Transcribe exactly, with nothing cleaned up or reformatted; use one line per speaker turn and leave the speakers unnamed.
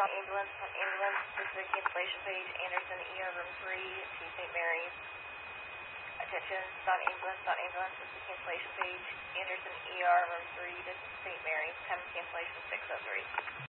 ambulance, ambulance, this is the cancellation page, Anderson E R room three to Saint Mary's. Attention, dot ambulance, dot ambulance, this is the cancellation page, Anderson E R room three to Saint Mary's, time of cancellation six oh three.